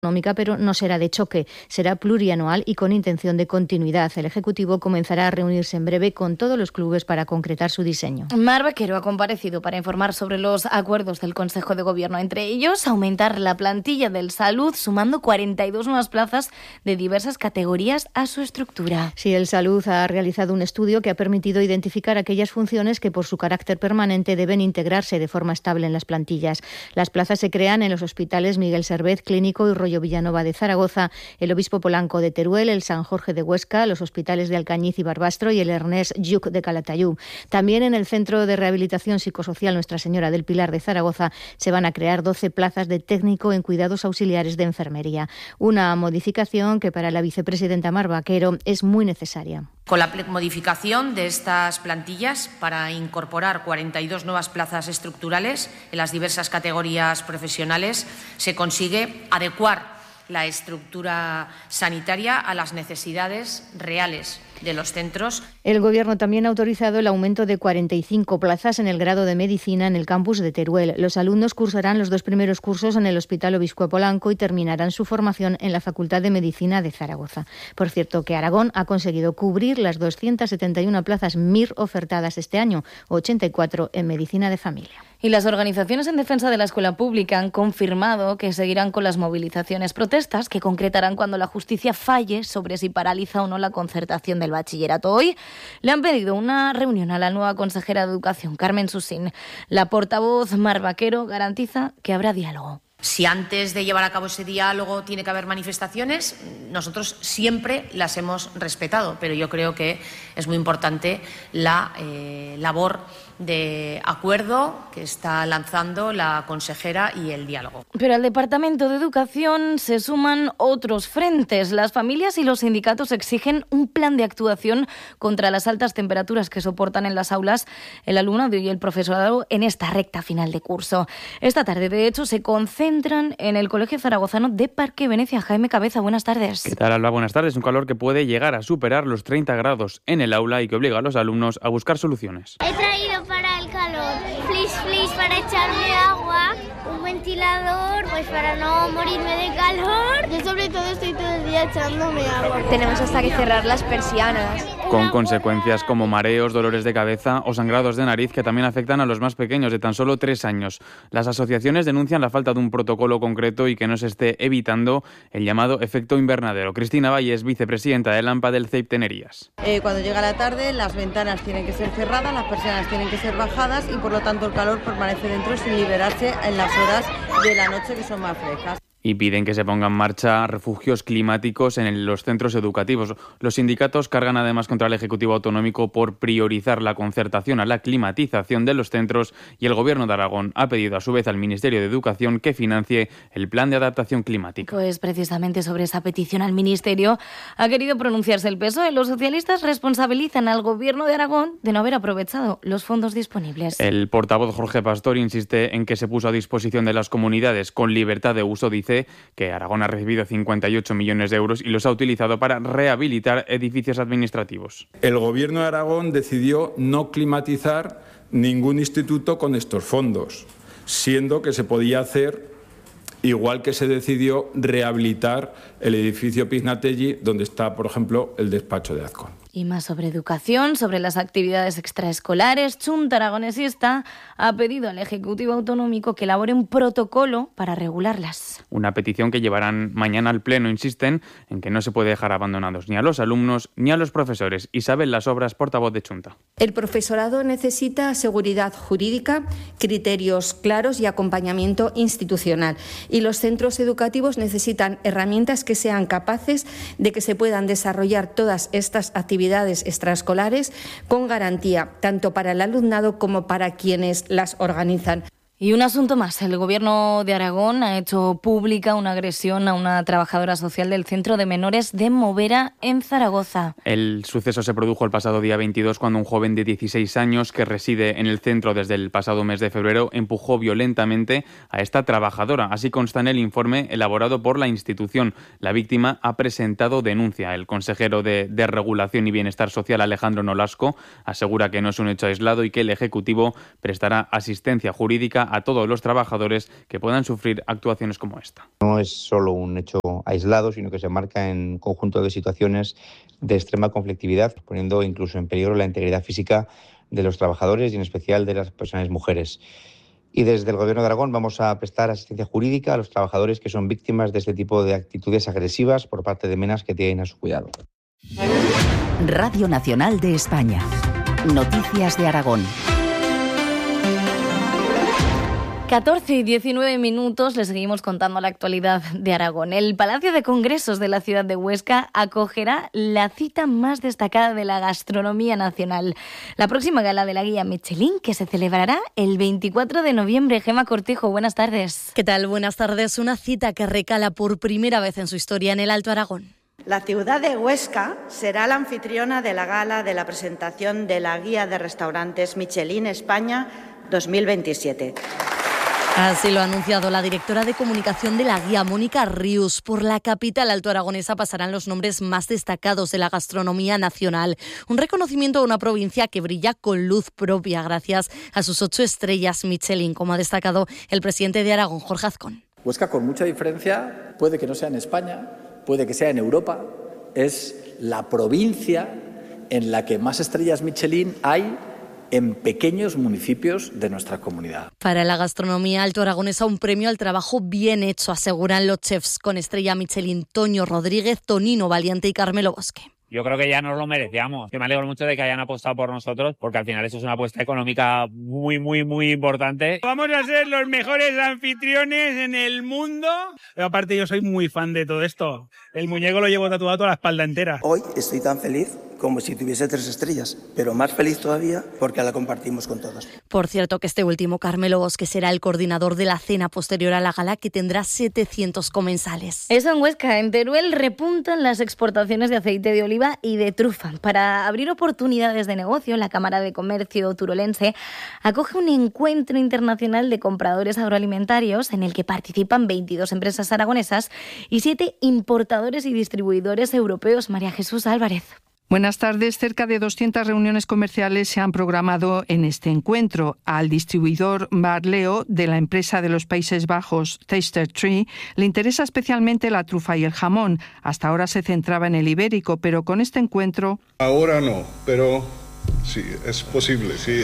económica, pero no será de choque, será plurianual y con intención de continuidad. El Ejecutivo comenzará a reunirse en breve con todos los clubes para concretar su diseño. Mar Vaquero ha comparecido para informar sobre los acuerdos del Consejo de Gobierno, entre ellos aumentar la plantilla del Salud, sumando 42 nuevas plazas de diversas categorías a su estructura. Sí, el Salud ha realizado un estudio que ha permitido identificar aquellas funciones que por su carácter permanente deben integrarse de forma estable en las plantillas. Las plazas se crean en los hospitales Miguel Servet Clínico y Rollo Villanova de Zaragoza, el Obispo Polanco de Teruel, el San Jorge de Huesca, los hospitales de Alcañiz y Barbastro y el Ernest Lluch de Calatayud. También en el Centro de Rehabilitación Psicosocial Nuestra Señora del Pilar de Zaragoza se van a crear 12 plazas de técnico en cuidados auxiliares de enfermería. Una modificación que para la vicepresidenta Mar Vaquero es muy necesaria. Con la modificación de estas plantillas para incorporar 42 nuevas plazas estructurales en las diversas categorías profesionales, se consigue adecuar la estructura sanitaria a las necesidades reales de los centros. El Gobierno también ha autorizado el aumento de 45 plazas en el grado de Medicina en el campus de Teruel. Los alumnos cursarán los 2 primeros cursos en el Hospital Obispo Polanco y terminarán su formación en la Facultad de Medicina de Zaragoza. Por cierto, que Aragón ha conseguido cubrir las 271 plazas MIR ofertadas este año, 84 en Medicina de Familia. Y las organizaciones en defensa de la escuela pública han confirmado que seguirán con las movilizaciones, protestas que concretarán cuando la justicia falle sobre si paraliza o no la concertación del bachillerato. Hoy le han pedido una reunión a la nueva consejera de Educación, Carmen Susín. La portavoz Mar Vaquero garantiza que habrá diálogo. Si antes de llevar a cabo ese diálogo tiene que haber manifestaciones, nosotros siempre las hemos respetado, pero yo creo que es muy importante la labor de acuerdo que está lanzando la consejera y el diálogo. Pero al Departamento de Educación se suman otros frentes. Las familias y los sindicatos exigen un plan de actuación contra las altas temperaturas que soportan en las aulas el alumnado y el profesorado en esta recta final de curso. Esta tarde, de hecho, se concentran en el Colegio Zaragozano de Parque Venecia. Jaime Cabeza, buenas tardes. ¿Qué tal, Alba? Buenas tardes. Un calor que puede llegar a superar los 30 grados en el aula y que obliga a los alumnos a buscar soluciones. He traído para el calor, flis para echarme agua, un ventilador, pues para no morirme de calor. Yo sobre todo estoy todo el día echándome agua. Tenemos hasta que cerrar las persianas. Con consecuencias como mareos, dolores de cabeza o sangrados de nariz que también afectan a los más pequeños de tan solo 3 años. Las asociaciones denuncian la falta de un protocolo concreto y que no se esté evitando el llamado efecto invernadero. Cristina Valles, vicepresidenta del AMPA del CEIP Tenerías. Cuando llega la tarde, las ventanas tienen que ser cerradas, las persianas tienen que ser bajadas y por lo tanto el calor permanece dentro sin liberarse en las horas de la noche que son más frescas. Y piden que se pongan en marcha refugios climáticos en los centros educativos. Los sindicatos cargan además contra el Ejecutivo Autonómico por priorizar la concertación a la climatización de los centros y el Gobierno de Aragón ha pedido a su vez al Ministerio de Educación que financie el plan de adaptación climática. Pues precisamente sobre esa petición al Ministerio ha querido pronunciarse el PSOE. Los socialistas responsabilizan al Gobierno de Aragón de no haber aprovechado los fondos disponibles. El portavoz Jorge Pastor insiste en que se puso a disposición de las comunidades con libertad de uso. Dice que Aragón ha recibido 58 millones de euros y los ha utilizado para rehabilitar edificios administrativos. El Gobierno de Aragón decidió no climatizar ningún instituto con estos fondos, siendo que se podía hacer igual que se decidió rehabilitar el edificio Pignatelli, donde está, por ejemplo, el despacho de Azcón. Y más sobre educación, sobre las actividades extraescolares. Chunta Aragonesista ha pedido al Ejecutivo Autonómico que elabore un protocolo para regularlas. Una petición que llevarán mañana al Pleno. Insisten en que no se puede dejar abandonados ni a los alumnos ni a los profesores. Isabel Las Obras, portavoz de Chunta. El profesorado necesita seguridad jurídica, criterios claros y acompañamiento institucional. Y los centros educativos necesitan herramientas que sean capaces de que se puedan desarrollar todas estas actividades extraescolares con garantía, tanto para el alumnado como para quienes las organizan. Y un asunto más. El Gobierno de Aragón ha hecho pública una agresión a una trabajadora social del Centro de Menores de Movera, en Zaragoza. El suceso se produjo el pasado día 22 cuando un joven de 16 años que reside en el centro desde el pasado mes de febrero empujó violentamente a esta trabajadora. Así consta en el informe elaborado por la institución. La víctima ha presentado denuncia. El consejero de Regulación y Bienestar Social, Alejandro Nolasco, asegura que no es un hecho aislado y que el Ejecutivo prestará asistencia jurídica a todos los trabajadores que puedan sufrir actuaciones como esta. No es solo un hecho aislado, sino que se marca en un conjunto de situaciones de extrema conflictividad, poniendo incluso en peligro la integridad física de los trabajadores y en especial de las personas mujeres. Y desde el Gobierno de Aragón vamos a prestar asistencia jurídica a los trabajadores que son víctimas de este tipo de actitudes agresivas por parte de menas que tienen a su cuidado. Radio Nacional de España. Noticias de Aragón. 14 y 19 minutos, les seguimos contando la actualidad de Aragón. El Palacio de Congresos de la ciudad de Huesca acogerá la cita más destacada de la gastronomía nacional. La próxima gala de la guía Michelin, que se celebrará el 24 de noviembre. Gemma Cortijo, buenas tardes. ¿Qué tal? Buenas tardes. Una cita que recala por primera vez en su historia en el Alto Aragón. La ciudad de Huesca será la anfitriona de la gala de la presentación de la guía de restaurantes Michelin España 2027. Así lo ha anunciado la directora de comunicación de la guía, Mónica Rius. Por la capital altoaragonesa pasarán los nombres más destacados de la gastronomía nacional. Un reconocimiento a una provincia que brilla con luz propia gracias a sus 8 estrellas Michelin, como ha destacado el presidente de Aragón, Jorge Azcón. Huesca, con mucha diferencia, puede que no sea en España, puede que sea en Europa, es la provincia en la que más estrellas Michelin hay en pequeños municipios de nuestra comunidad. Para la gastronomía altoaragonesa, un premio al trabajo bien hecho, aseguran los chefs con estrella Michelin Toño Rodríguez, Tonino Valiente y Carmelo Bosque. Yo creo que ya nos lo merecíamos. Que me alegro mucho de que hayan apostado por nosotros, porque al final eso es una apuesta económica muy importante. Vamos a ser los mejores anfitriones en el mundo. Pero aparte, yo soy muy fan de todo esto. El muñeco lo llevo tatuado toda la espalda entera. Hoy estoy tan feliz como si tuviese 3 estrellas, pero más feliz todavía porque la compartimos con todos. Por cierto, que este último, Carmelo Bosque, será el coordinador de la cena posterior a la gala, que tendrá 700 comensales. Eso en Huesca. En Teruel repuntan las exportaciones de aceite de oliva y de trufa. Para abrir oportunidades de negocio, la Cámara de Comercio turolense acoge un encuentro internacional de compradores agroalimentarios en el que participan 22 empresas aragonesas y 7 importadores y distribuidores europeos. María Jesús Álvarez. Buenas tardes. Cerca de 200 reuniones comerciales se han programado en este encuentro. Al distribuidor Barleo de la empresa de los Países Bajos Taster Tree le interesa especialmente la trufa y el jamón. Hasta ahora se centraba en el ibérico, pero con este encuentro... Ahora no, pero sí, es posible, sí.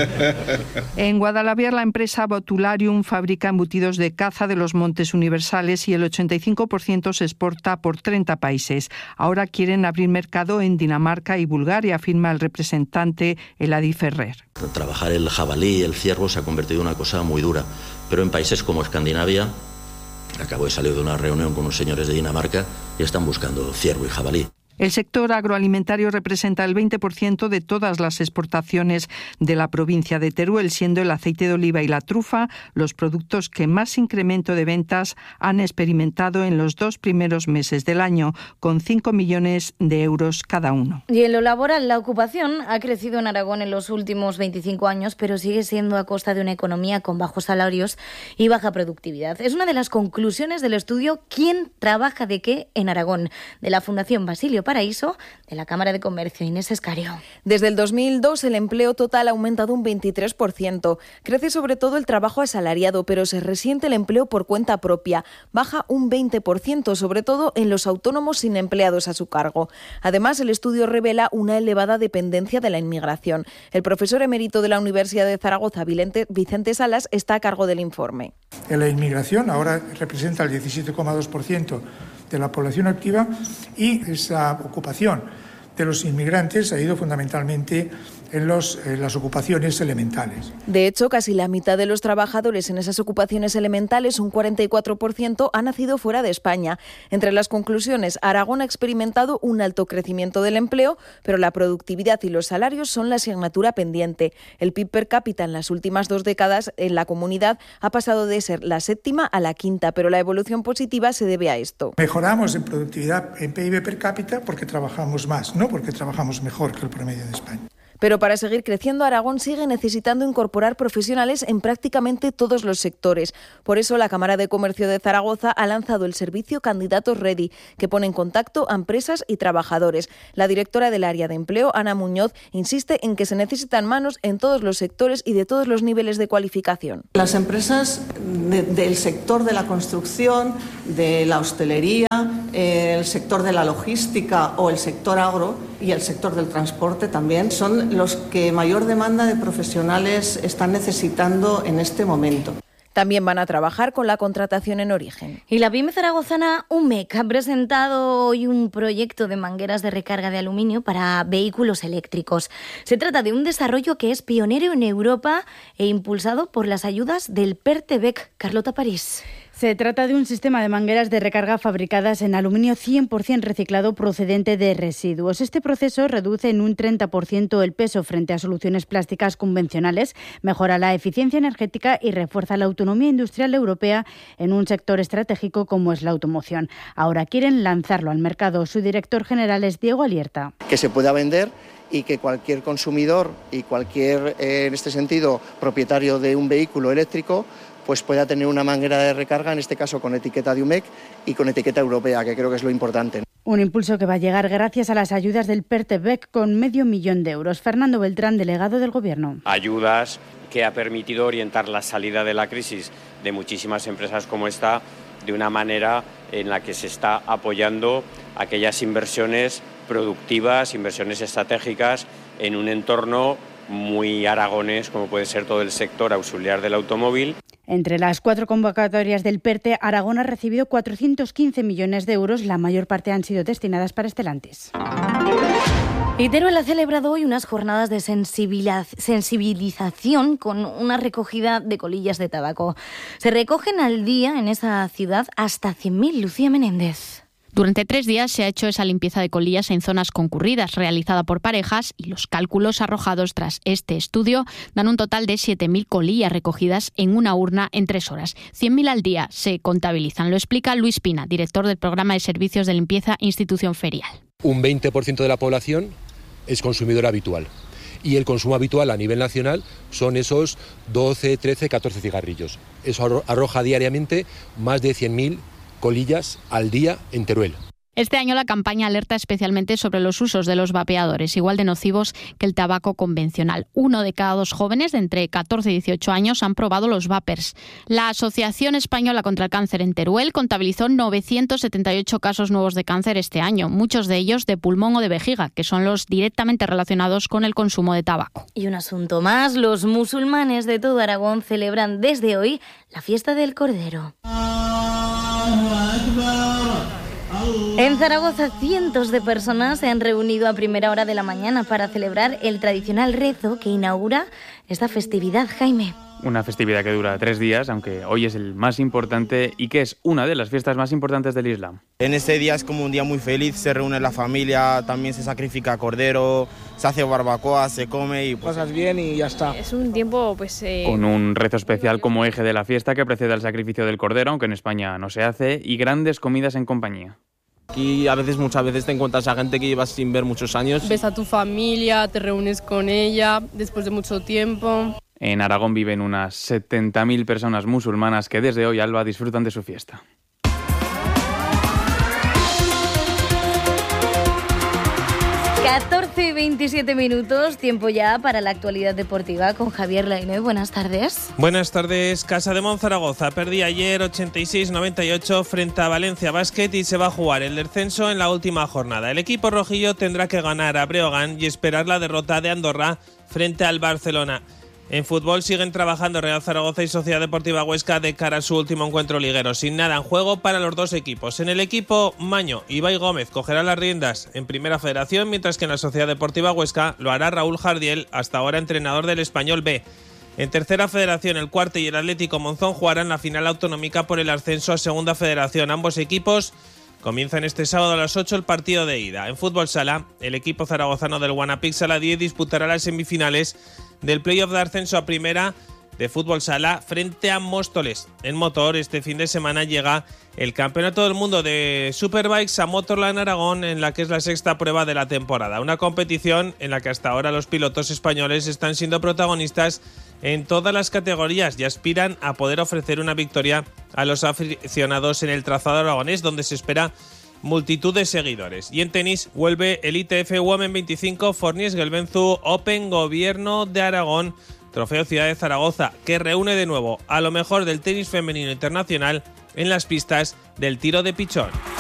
En Guadalaviar, la empresa Botularium fabrica embutidos de caza de los montes universales y el 85% se exporta por 30 países. Ahora quieren abrir mercado en Dinamarca y Bulgaria, afirma el representante Eladi Ferrer. Trabajar el jabalí, el ciervo, se ha convertido en una cosa muy dura, pero en países como Escandinavia, acabo de salir de una reunión con unos señores de Dinamarca y están buscando ciervo y jabalí. El sector agroalimentario representa el 20% de todas las exportaciones de la provincia de Teruel, siendo el aceite de oliva y la trufa los productos que más incremento de ventas han experimentado en los 2 primeros meses del año, con 5 millones de euros cada uno. Y en lo laboral, la ocupación ha crecido en Aragón en los últimos 25 años, pero sigue siendo a costa de una economía con bajos salarios y baja productividad. Es una de las conclusiones del estudio ¿Quién trabaja de qué en Aragón?, de la Fundación Basilio Paraíso, de la Cámara de Comercio. Inés Escario. Desde el 2002 el empleo total ha aumentado un 23%. Crece sobre todo el trabajo asalariado, pero se resiente el empleo por cuenta propia. Baja un 20%, sobre todo en los autónomos sin empleados a su cargo. Además, el estudio revela una elevada dependencia de la inmigración. El profesor emérito de la Universidad de Zaragoza, Vicente Salas, está a cargo del informe. La inmigración ahora representa el 17,2% de la población activa y esa ocupación de los inmigrantes ha ido fundamentalmente en las ocupaciones elementales. De hecho, casi la mitad de los trabajadores en esas ocupaciones elementales, un 44%, ha nacido fuera de España. Entre las conclusiones, Aragón ha experimentado un alto crecimiento del empleo, pero la productividad y los salarios son la asignatura pendiente. El PIB per cápita en las últimas 2 décadas en la comunidad ha pasado de ser la 7ª a la 5ª, pero la evolución positiva se debe a esto. Mejoramos en productividad en PIB per cápita porque trabajamos más, no porque trabajamos mejor que el promedio de España. Pero para seguir creciendo, Aragón sigue necesitando incorporar profesionales en prácticamente todos los sectores. Por eso, la Cámara de Comercio de Zaragoza ha lanzado el servicio Candidatos Ready, que pone en contacto a empresas y trabajadores. La directora del área de empleo, Ana Muñoz, insiste en que se necesitan manos en todos los sectores y de todos los niveles de cualificación. Las empresas del sector de la construcción, de la hostelería, el sector de la logística o el sector agro y el sector del transporte también son los que mayor demanda de profesionales están necesitando en este momento. También van a trabajar con la contratación en origen. Y la pyme zaragozana UMEC ha presentado hoy un proyecto de mangueras de recarga de aluminio para vehículos eléctricos. Se trata de un desarrollo que es pionero en Europa e impulsado por las ayudas del PERTEBEC. Carlota París. Se trata de un sistema de mangueras de recarga fabricadas en aluminio 100% reciclado procedente de residuos. Este proceso reduce en un 30% el peso frente a soluciones plásticas convencionales, mejora la eficiencia energética y refuerza la autonomía industrial europea en un sector estratégico como es la automoción. Ahora quieren lanzarlo al mercado. Su director general es Diego Alierta. Que se pueda vender y que cualquier consumidor y cualquier, en este sentido, propietario de un vehículo eléctrico pues pueda tener una manguera de recarga, en este caso con etiqueta de UMEC y con etiqueta europea, que creo que es lo importante. Un impulso que va a llegar gracias a las ayudas del PERTEBEC con $500,000 de euros. Fernando Beltrán, delegado del Gobierno. Ayudas que ha permitido orientar la salida de la crisis de muchísimas empresas como esta de una manera en la que se está apoyando aquellas inversiones productivas, inversiones estratégicas en un entorno muy aragonés como puede ser todo el sector auxiliar del automóvil. Entre las 4 convocatorias del PERTE, Aragón ha recibido 415 millones de euros. La mayor parte han sido destinadas para Stellantis. Y Teruel ha celebrado hoy unas jornadas de sensibilización con una recogida de colillas de tabaco. Se recogen al día en esa ciudad hasta 100.000. Lucía Menéndez. Durante 3 días se ha hecho esa limpieza de colillas en zonas concurridas, realizada por parejas, y los cálculos arrojados tras este estudio dan un total de 7.000 colillas recogidas en una urna en 3 horas. 100.000 al día se contabilizan, lo explica Luis Pina, director del Programa de Servicios de Limpieza Institución Ferial. Un 20% de la población es consumidor habitual. Y el consumo habitual a nivel nacional son esos 12, 13, 14 cigarrillos. Eso arroja diariamente más de 100.000 colillas al día en Teruel. Este año la campaña alerta especialmente sobre los usos de los vapeadores, igual de nocivos que el tabaco convencional. 1 de cada 2 jóvenes de entre 14 y 18 años han probado los vapers. La Asociación Española contra el Cáncer en Teruel contabilizó 978 casos nuevos de cáncer este año, muchos de ellos de pulmón o de vejiga, que son los directamente relacionados con el consumo de tabaco. Y un asunto más, los musulmanes de todo Aragón celebran desde hoy la fiesta del Cordero. En Zaragoza, cientos de personas se han reunido a primera hora de la mañana para celebrar el tradicional rezo que inaugura esta festividad, Jaime. Una festividad que dura 3 días, aunque hoy es el más importante y que es una de las fiestas más importantes del Islam. En este día es como un día muy feliz, se reúne la familia, también se sacrifica cordero, se hace barbacoa, se come y pasas bien y ya está. Es un tiempo con un rezo especial como eje de la fiesta que precede al sacrificio del cordero, aunque en España no se hace, y grandes comidas en compañía. Aquí muchas veces te encuentras a gente que llevas sin ver muchos años. Ves a tu familia, te reúnes con ella después de mucho tiempo. En Aragón viven unas 70.000 personas musulmanas que desde hoy, Alba, disfrutan de su fiesta. y 27 minutos, tiempo ya para la actualidad deportiva con Javier Lainez. Buenas tardes. Buenas tardes. Casa de Monzaragoza perdía ayer 86-98 frente a Valencia Basket y se va a jugar el descenso en la última jornada. El equipo rojillo tendrá que ganar a Breogán y esperar la derrota de Andorra frente al Barcelona. En fútbol siguen trabajando Real Zaragoza y Sociedad Deportiva Huesca de cara a su último encuentro liguero, sin nada en juego para los dos equipos. En el equipo Maño, Ibai Gómez cogerá las riendas en Primera Federación, mientras que en la Sociedad Deportiva Huesca lo hará Raúl Jardiel, hasta ahora entrenador del Español B. En Tercera Federación, el Cuarte y el Atlético Monzón jugarán la final autonómica por el ascenso a Segunda Federación. Ambos equipos comienzan este sábado a las 8 el partido de ida. En fútbol sala, el equipo zaragozano del Guanapix Sala 10 disputará las semifinales del playoff de ascenso a Primera de fútbol sala frente a Móstoles. En motor, este fin de semana llega el Campeonato del Mundo de Superbikes a Motorland Aragón, en la que es la sexta prueba de la temporada. Una competición en la que hasta ahora los pilotos españoles están siendo protagonistas en todas las categorías y aspiran a poder ofrecer una victoria a los aficionados en el trazado aragonés, donde se espera multitud de seguidores. Y en tenis vuelve el ITF Women 25 Fornis Gelbenzu Open Gobierno de Aragón, Trofeo Ciudad de Zaragoza, que reúne de nuevo a lo mejor del tenis femenino internacional en las pistas del tiro de pichón.